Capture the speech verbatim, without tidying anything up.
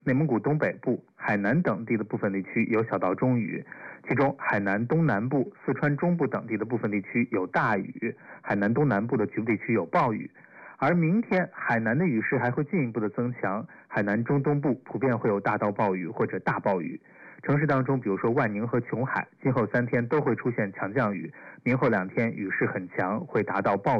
内蒙古东北部、海南等地的部分地区有小到中雨，其中海南东南部、四川中部等地的部分地区有大雨，海南东南部的局部地区有暴雨。而明天海南的雨势还会进一步的增强，海南中东部普遍会有大到暴雨或者大暴雨。城市当中，比如说万宁和琼海，今后三天都会出现强降雨，明后两天雨势很强，会达到暴雨